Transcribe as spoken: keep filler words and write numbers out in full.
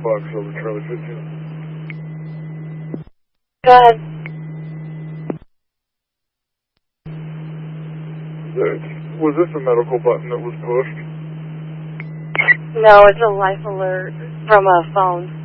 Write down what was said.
Fox over Charlie fifteen. Go ahead. That, was this a medical button that was pushed? No, it's a life alert from a phone.